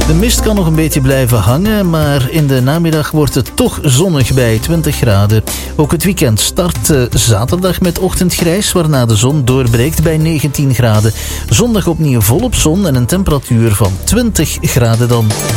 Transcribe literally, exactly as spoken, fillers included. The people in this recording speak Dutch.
De mist kan nog een beetje blijven hangen, maar in de namiddag wordt het toch zonnig bij twintig graden. Ook het weekend start uh, zaterdag met ochtendgrijs, waarna de zon doorbreekt bij negentien graden. Zondag opnieuw volop zon en een temperatuur van twintig graden dan.